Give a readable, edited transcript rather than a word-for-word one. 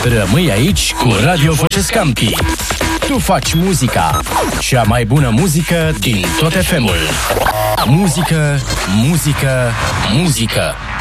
Rămâi aici cu Radio Vocescampi. Tu faci muzica, cea mai bună muzică din tot FM-ul. Muzică, muzică, muzică.